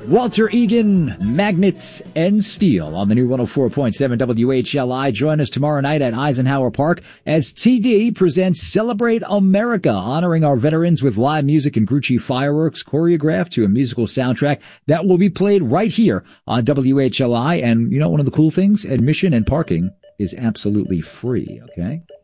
Walter Egan, Magnets and Steel on the new 104.7 WHLI. Join us tomorrow night at Eisenhower Park as TD presents Celebrate America, honoring our veterans with live music and Grucci fireworks choreographed to a musical soundtrack that will be played right here on WHLI. And you know, one of the cool things, admission and parking is absolutely free, okay?